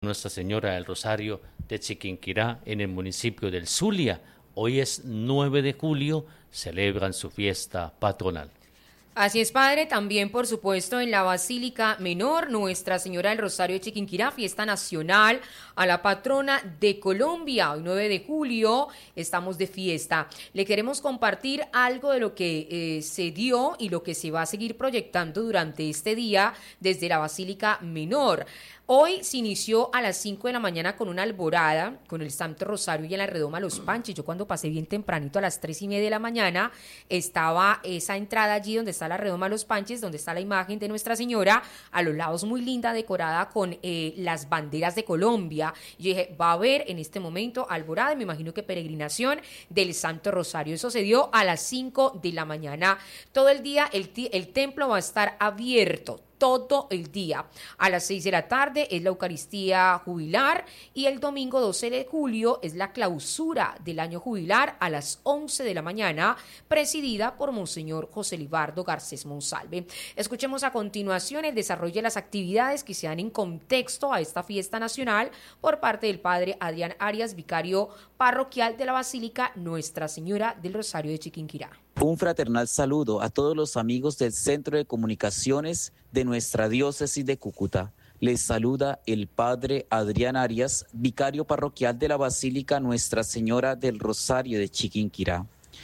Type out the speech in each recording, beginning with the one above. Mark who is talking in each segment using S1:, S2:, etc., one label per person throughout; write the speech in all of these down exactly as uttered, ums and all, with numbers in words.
S1: Nuestra Señora del Rosario de Chiquinquirá, en el municipio del Zulia. Hoy es nueve de julio, celebran su fiesta patronal.
S2: Así es, padre. También, por supuesto, en la Basílica Menor, Nuestra Señora del Rosario de Chiquinquirá, fiesta nacional a la patrona de Colombia. Hoy nueve de julio estamos de fiesta. Le queremos compartir algo de lo que eh, se dio y lo que se va a seguir proyectando durante este día desde la Basílica Menor. Hoy se inició a las cinco de la mañana con una alborada, con el Santo Rosario y en la redoma Los Panches. Yo cuando pasé bien tempranito a las tres y media de la mañana, estaba esa entrada allí donde está la redoma Los Panches, donde está la imagen de Nuestra Señora, a los lados muy linda, decorada con eh, las banderas de Colombia. Yo dije, va a haber en este momento alborada, y me imagino que peregrinación del Santo Rosario. Eso se dio a las cinco de la mañana. Todo el día el, el templo va a estar abierto. Todo el día. A las seis de la tarde es la Eucaristía jubilar y el domingo doce de julio es la clausura del año jubilar a las once de la mañana, presidida por Monseñor José Libardo Garcés Monsalve. Escuchemos a continuación el desarrollo de las actividades que se dan en contexto a esta fiesta nacional por parte del padre Adrián Arias, vicario parroquial de la Basílica Nuestra Señora del Rosario de Chiquinquirá.
S3: Un fraternal saludo a todos los amigos del Centro de Comunicaciones de nuestra diócesis de Cúcuta. Les saluda el padre Adrián Arias, vicario parroquial de la Basílica Nuestra Señora del Rosario de Chiquinquirá.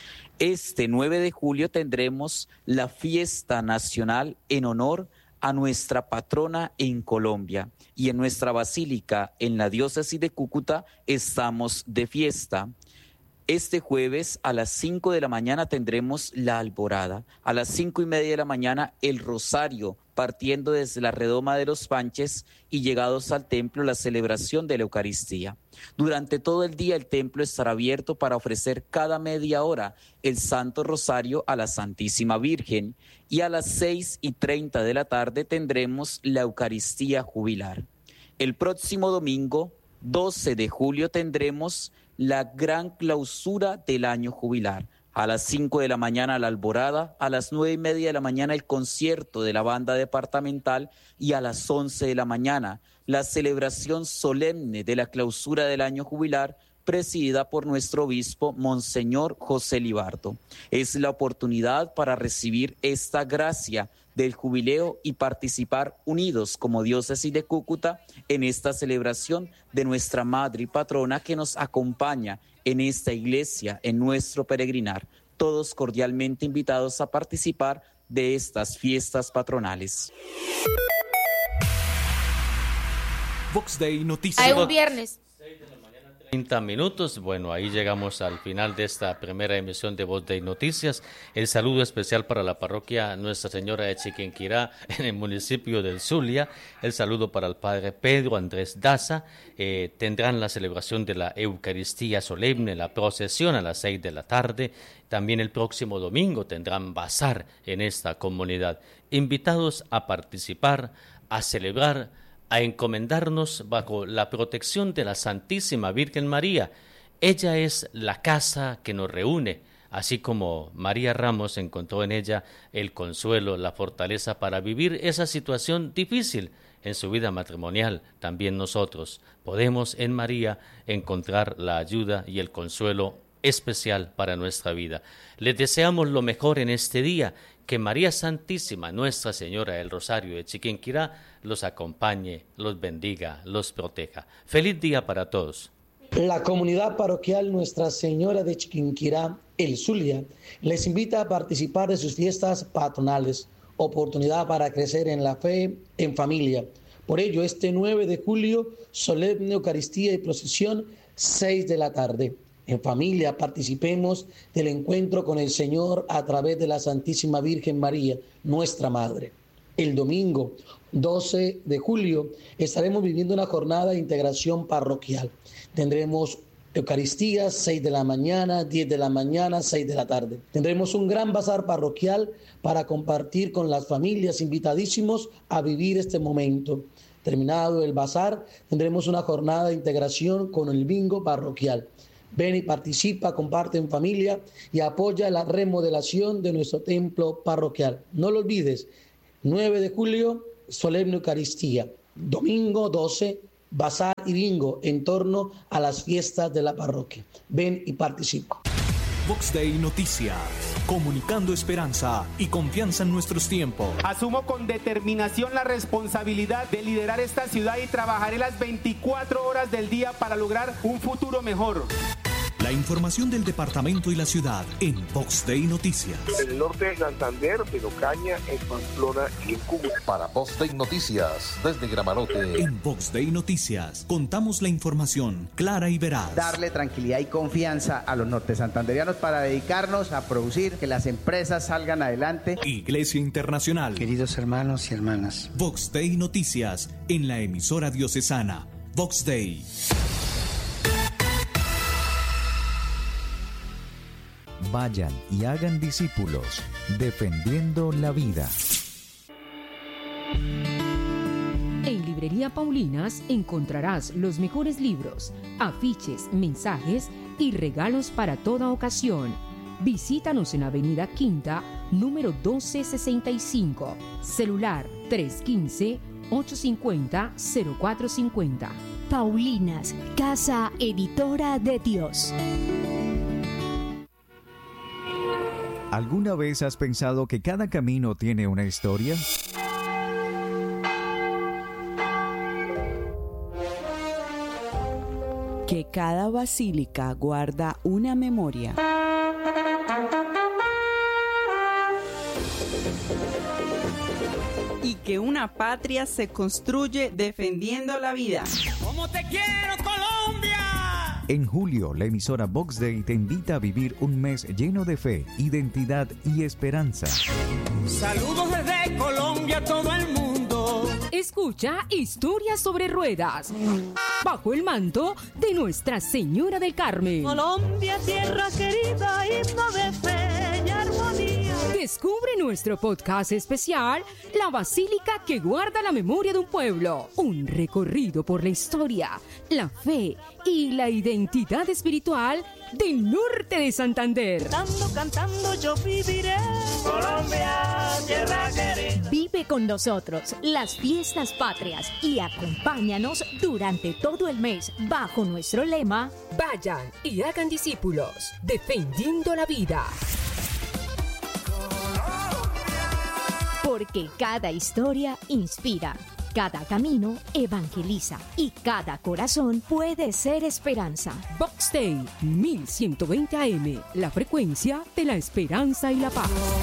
S3: Este nueve de julio tendremos la fiesta nacional en honor a nuestra patrona en Colombia. Y en nuestra basílica, en la diócesis de Cúcuta, estamos de fiesta. Este jueves a las cinco de la mañana tendremos la alborada. A las cinco y media de la mañana el rosario, partiendo desde la redoma de Los Panches y llegados al templo la celebración de la Eucaristía. Durante todo el día el templo estará abierto para ofrecer cada media hora el Santo Rosario a la Santísima Virgen y a las seis y treinta de la tarde tendremos la Eucaristía jubilar. El próximo domingo, doce de julio, tendremos la gran clausura del año jubilar. A las cinco de la mañana la alborada, a las nueve y media de la mañana el concierto de la banda departamental y a las once de la mañana la celebración solemne de la clausura del año jubilar presidida por nuestro obispo Monseñor José Libardo. Es la oportunidad para recibir esta gracia del jubileo y participar unidos como diócesis de Cúcuta en esta celebración de nuestra madre y patrona que nos acompaña en esta iglesia, en nuestro peregrinar. Todos cordialmente invitados a participar de estas fiestas patronales.
S4: Vox Day Noticias.
S2: Hay un viernes.
S1: treinta minutos, bueno, ahí llegamos al final de esta primera emisión de Voz de Noticias. El saludo especial para la parroquia Nuestra Señora de Chiquinquirá en el municipio del Zulia. El saludo para el padre Pedro Andrés Daza. Eh, tendrán la celebración de la Eucaristía solemne, la procesión a las seis de la tarde. También el próximo domingo tendrán bazar en esta comunidad. Invitados a participar, a celebrar, a encomendarnos bajo la protección de la Santísima Virgen María. Ella es la casa que nos reúne, así como María Ramos encontró en ella el consuelo, la fortaleza para vivir esa situación difícil en su vida matrimonial. También nosotros podemos en María encontrar la ayuda y el consuelo especial para nuestra vida. Les deseamos lo mejor en este día. Que María Santísima, Nuestra Señora del Rosario de Chiquinquirá, los acompañe, los bendiga, los proteja. Feliz día para todos.
S5: La comunidad parroquial Nuestra Señora de Chiquinquirá, el Zulia, les invita a participar de sus fiestas patronales, oportunidad para crecer en la fe, en familia. Por ello, este nueve de julio, solemne Eucaristía y procesión, seis de la tarde. En familia participemos del encuentro con el Señor a través de la Santísima Virgen María, nuestra Madre. El domingo doce de julio estaremos viviendo una jornada de integración parroquial. Tendremos Eucaristía, seis de la mañana, diez de la mañana, seis de la tarde. Tendremos un gran bazar parroquial para compartir con las familias, invitadísimos a vivir este momento. Terminado el bazar, tendremos una jornada de integración con el bingo parroquial. Ven y participa, comparte en familia y apoya la remodelación de nuestro templo parroquial. No lo olvides, nueve de julio, solemne Eucaristía. Domingo doce, bazar y bingo en torno a las fiestas de la parroquia. Ven y participa.
S4: Vox Day Noticias, comunicando esperanza y confianza en nuestros tiempos.
S6: Asumo con determinación la responsabilidad de liderar esta ciudad y trabajaré las veinticuatro horas del día para lograr un futuro mejor.
S4: La información del departamento y la ciudad en Vox Day Noticias.
S7: En el norte de Santander, en Ocaña, en Pamplona y en Cúcuta.
S8: Para Vox Day Noticias, desde Gramarote.
S4: En Vox Day Noticias, contamos la información clara y veraz.
S9: Darle tranquilidad y confianza a los norte santanderianos para dedicarnos a producir, que las empresas salgan adelante.
S4: Iglesia Internacional.
S10: Queridos hermanos y hermanas.
S4: Vox Day Noticias, en la emisora diocesana. Vox Day.
S11: Vayan y hagan discípulos, defendiendo la vida.
S2: En Librería Paulinas encontrarás los mejores libros, afiches, mensajes y regalos para toda ocasión. Visítanos en Avenida Quinta, número doce sesenta y cinco. Celular tres uno cinco, ocho cinco cero, cero cuatro cinco cero.
S12: Paulinas, Casa Editora de Dios.
S11: ¿Alguna vez has pensado que cada camino tiene una historia?
S13: Que cada basílica guarda una memoria.
S14: Y que una patria se construye defendiendo la vida.
S15: ¡Cómo te quiero, Colombia!
S11: En julio, la emisora Vox Day te invita a vivir un mes lleno de fe, identidad y esperanza.
S15: Saludos desde Colombia a todo el mundo.
S2: Escucha Historias sobre Ruedas, bajo el manto de Nuestra Señora del Carmen.
S15: Colombia, tierra querida, himno de fe y armonía.
S2: Descubre nuestro podcast especial, La Basílica que guarda la memoria de un pueblo. Un recorrido por la historia, la fe y la identidad espiritual del norte de Santander.
S15: Cantando, cantando yo viviré. Colombia, tierra querida.
S12: Vive con nosotros las fiestas patrias y acompáñanos durante todo el mes bajo nuestro lema:
S2: vayan y hagan discípulos, defendiendo la vida.
S12: Porque cada historia inspira, cada camino evangeliza y cada corazón puede ser esperanza.
S2: Vox Day mil ciento veinte A M, la frecuencia de la esperanza y la paz.